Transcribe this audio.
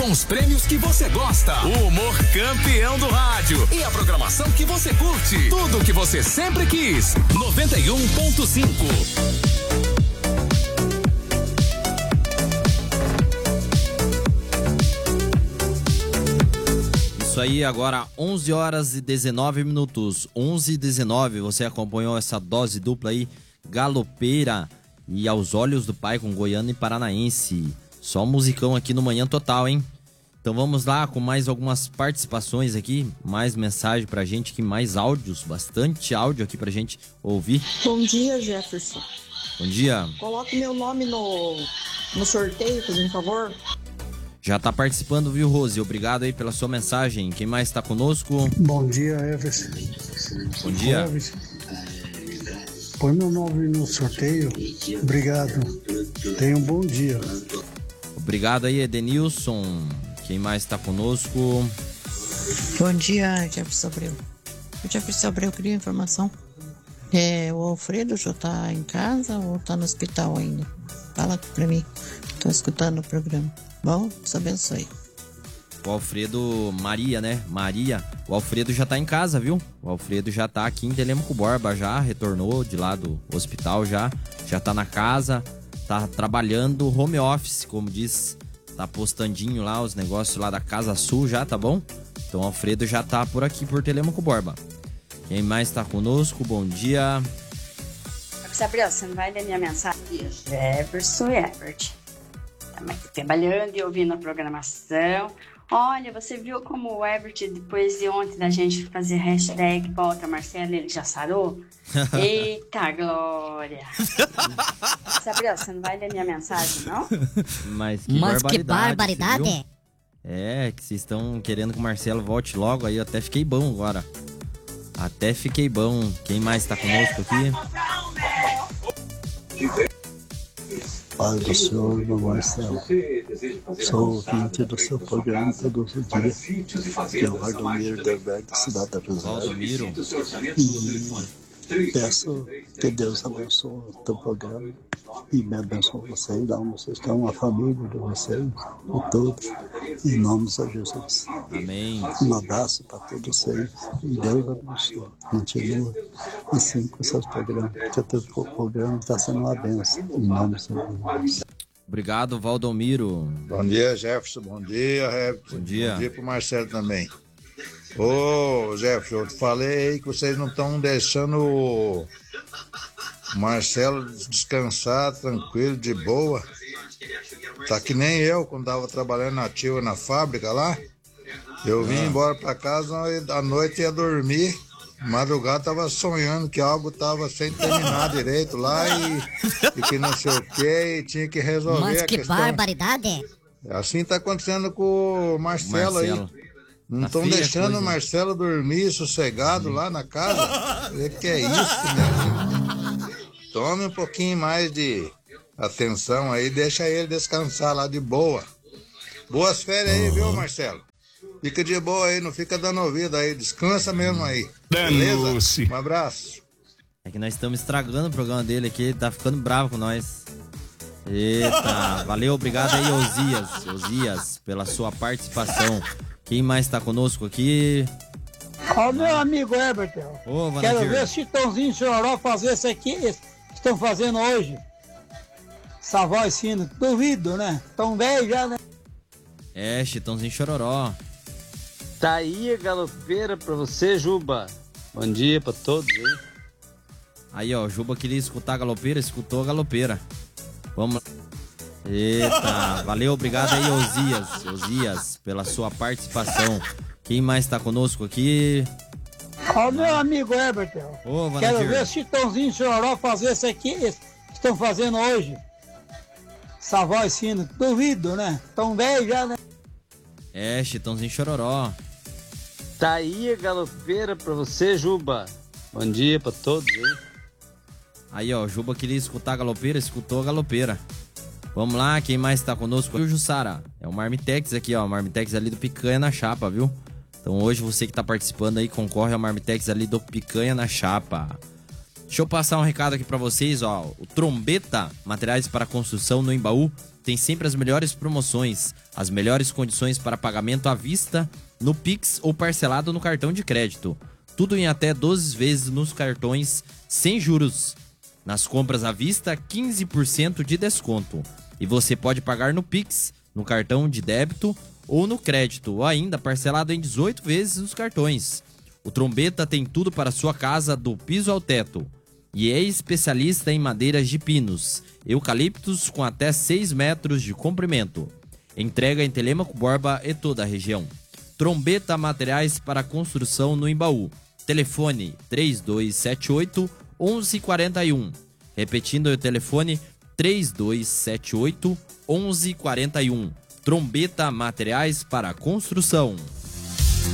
com os prêmios que você gosta, o humor campeão do rádio e a programação que você curte. Tudo o que você sempre quis. 91.5. Isso aí, agora 11 horas e 19 minutos, 11 e 19, você acompanhou essa dose dupla aí, Galopeira e Aos Olhos do Pai com Goiano e Paranaense. Só musicão aqui no Manhã Total, hein? Então vamos lá com mais algumas participações aqui, mais mensagem pra gente aqui, mais áudios, bastante áudio aqui pra gente ouvir. Bom dia, Jefferson. Bom dia. Coloque meu nome no sorteio, por favor. Já tá participando, viu, Rose? Obrigado aí pela sua mensagem. Quem mais tá conosco? Bom dia, Everson. Bom dia. Põe meu nome no sorteio. Obrigado. Tenha um bom dia. Obrigado aí, Edenilson. Quem mais tá conosco? Bom dia, Jefferson Abreu. O Jefferson Abreu queria informação. O Alfredo já tá em casa ou tá no hospital ainda? Fala pra mim. Tô escutando o programa. Bom, Deus abençoe. O Alfredo, Maria, né? Maria, o Alfredo já tá em casa, viu? O Alfredo já tá aqui em Telêmaco Borba, já retornou de lá do hospital, já tá na casa, tá trabalhando home office, como diz, tá postandinho lá os negócios lá da Casa Sul já, tá bom? Então o Alfredo já tá por aqui, por Telêmaco Borba. Quem mais tá conosco? Bom dia. Gabriel, você não vai ler minha mensagem? Jefferson e Herbert. Trabalhando e ouvindo a programação. Olha, você viu como o Herbert, depois de ontem da gente fazer hashtag volta Marcelo, ele já sarou? Eita glória! Gabriel, você não vai ler minha mensagem, não? Mas que barbaridade! É, que vocês estão querendo que o Marcelo volte logo, aí eu até fiquei bom agora. Até fiquei bom. Quem mais tá conosco aqui? Pai do Senhor, meu Marcelo. Sou ouvinte do seu programa todos os dias. Que é o Valdomiro Derberg, cidade da Rosário. E peço que Deus abençoe o teu programa e me abençoe vocês, dá vocês têm uma família de vocês, de todos, em nome de Jesus. Amém. Um abraço para todos vocês e Deus abençoe. Continua assim com seus programas, que o teu programa está sendo uma bênção, em nome de Jesus. Obrigado, Valdomiro. Bom dia, Jefferson. Bom dia, Herbert. Bom dia. Bom dia pro Marcelo também. Ô, Jefferson, eu te falei aí que vocês não estão deixando o Marcelo descansar tranquilo, de boa. Tá que nem eu, quando tava trabalhando na ativa na fábrica lá. Eu vim embora pra casa, à noite ia dormir. Madrugada tava sonhando que algo tava sem terminar direito lá e que não sei o que, e tinha que resolver. Mas a que questão. Barbaridade! Assim tá acontecendo com o Marcelo aí. Não estão deixando o Marcelo dormir sossegado lá na casa. Que é isso, né? Tome um pouquinho mais de atenção aí, deixa ele descansar lá de boa. Boas férias aí, viu, Marcelo? Fica de boa aí, não fica dando ouvido aí, descansa mesmo aí. Beleza? Um abraço. É que nós estamos estragando o programa dele aqui, ele tá ficando bravo com nós. Eita, valeu, obrigado aí, Osias, pela sua participação. Quem mais tá conosco aqui? Ó, meu amigo Herbert, quero ver o Chitãozinho e Chororó fazer isso aqui que estão fazendo hoje. Essa voz fina, duvido, né? Tão velho já, né? É, Chitãozinho e Chororó. Tá aí a galopeira pra você, Juba. Bom dia pra todos aí. Aí, ó, o Juba queria escutar a galopeira, escutou a galopeira. Vamos lá. Eita, valeu, obrigado aí, Osias, pela sua participação. Quem mais tá conosco aqui? Ó, meu amigo Herbert, quero ver o Chitãozinho e Chororó fazer isso aqui que estão fazendo hoje. Essa voz fina, duvido, né? Tão velho já, né? É, Chitãozinho e Chororó. Tá aí a galopeira pra você, Juba. Bom dia pra todos aí. Aí, ó, o Juba queria escutar a galopeira, escutou a galopeira. Vamos lá, quem mais tá conosco? O Jussara. É o Marmitex aqui, ó. Marmitex ali do Picanha na Chapa, viu? Então hoje você que tá participando aí concorre ao Marmitex ali do Picanha na Chapa. Deixa eu passar um recado aqui pra vocês, ó. O Trombeta Materiais para Construção no Embaú tem sempre as melhores promoções, as melhores condições para pagamento à vista, no Pix ou parcelado no cartão de crédito. Tudo em até 12 vezes nos cartões, sem juros. Nas compras à vista, 15% de desconto. E você pode pagar no Pix, no cartão de débito ou no crédito, ou ainda parcelado em 18 vezes nos cartões. O Trombeta tem tudo para sua casa, do piso ao teto. E é especialista em madeiras de pinos, eucaliptos com até 6 metros de comprimento. Entrega em Telêmaco Borba e toda a região. Trombeta Materiais para Construção no Embaú. Telefone 3278-1141. Repetindo o telefone 3278-1141. Trombeta Materiais para Construção.